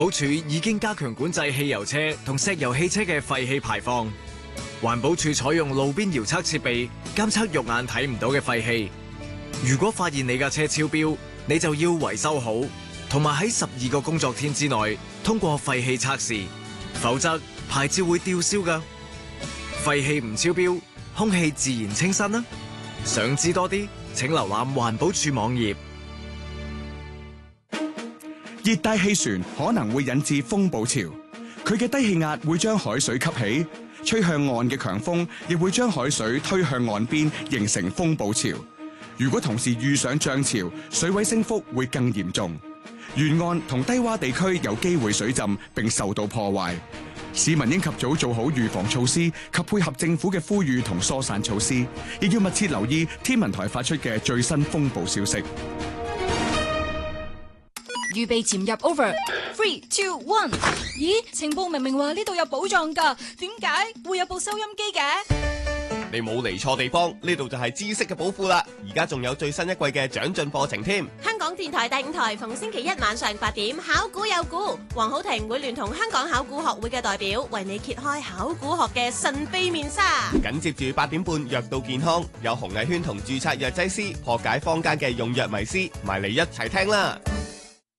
環保署已經加強管制汽油車同石油汽車嘅廢氣排放。環保署採用路邊遙測設備監測肉眼睇唔到嘅廢氣。如果發現你架車超標，你就要維修好，同埋喺12個工作天之內通過廢氣測試，否則牌照會吊銷㗎。廢氣唔超標，空氣自然清新啦。想知多啲，請瀏覽環保署網頁。 熱帶氣旋可能會引致風暴潮，佢嘅低氣壓會將海水吸起，吹向岸嘅強風亦會將海水推向岸邊，形成風暴潮。如果同時遇上漲潮，水位升幅會更嚴重，沿岸同低洼地區有機會水浸並受到破壞。市民應及早做好預防措施及配合政府嘅呼籲同疏散措施，亦要密切留意天文台發出嘅最新風暴消息。 預備潛入 over 3, 2, 1。咦，情報明明話呢度有寶藏㗎，點解會有部收音機嘅？ 你冇嚟錯地方，呢度就係知識嘅寶庫啦！而家仲有最新一季嘅長進課程添。 香港電台第5台逢星期一晚上8點，考古有估，黃浩庭會聯同香港考古學會嘅代表，為你揭開考古學嘅神秘面紗。 緊接住8點半，藥到健康，有洪藝軒同註冊藥劑師破解坊間嘅用藥迷思，埋嚟一齊聽啦！